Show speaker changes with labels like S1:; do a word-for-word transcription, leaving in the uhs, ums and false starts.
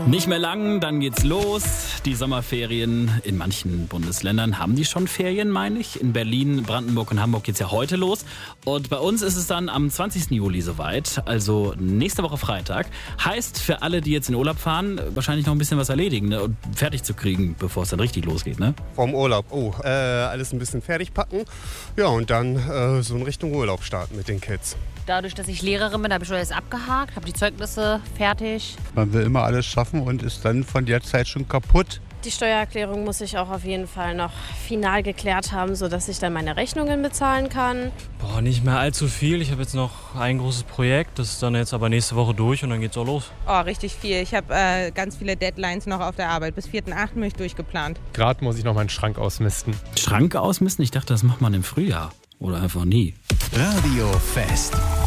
S1: Nicht mehr lang, dann geht's los. Die Sommerferien in manchen Bundesländern haben die schon Ferien, meine ich. In Berlin, Brandenburg und Hamburg geht's ja heute los. Und bei uns ist es dann am zwanzigsten Juli soweit, also nächste Woche Freitag. Heißt für alle, die jetzt in Urlaub fahren, wahrscheinlich noch ein bisschen was erledigen, ne? Und fertig zu kriegen, bevor es dann richtig losgeht, ne?
S2: Vom Urlaub, oh, äh, alles ein bisschen fertig packen. Ja, und dann äh, so in Richtung Urlaub starten mit den Kids.
S3: Dadurch, dass ich Lehrerin bin, habe ich schon alles abgehakt, habe die Zeugnisse fertig.
S4: Man will immer alles schaffen und ist dann von der Zeit schon kaputt.
S5: Die Steuererklärung muss ich auch auf jeden Fall noch final geklärt haben, sodass ich dann meine Rechnungen bezahlen kann.
S6: Boah, nicht mehr allzu viel. Ich habe jetzt noch ein großes Projekt, das ist dann jetzt aber nächste Woche durch und dann geht's auch los.
S7: Oh, richtig viel. Ich habe äh, ganz viele Deadlines noch auf der Arbeit. Bis vierten achten bin ich durchgeplant.
S8: Gerade muss ich noch meinen Schrank ausmisten.
S1: Schrank ausmisten? Ich dachte, das macht man im Frühjahr oder einfach nie.
S9: Radio Fest.